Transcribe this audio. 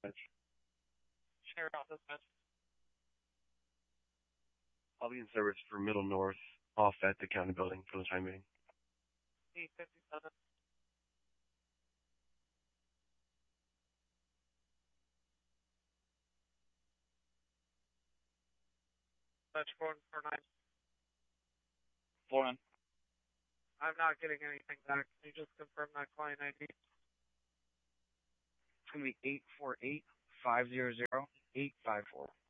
Share out dispatch. I'll be in service for Middle North off at the county building for the time being. 857. Dispatch 449. Foreman. I'm not getting anything back. Can you just confirm that client ID? It's going to be 848-500-854.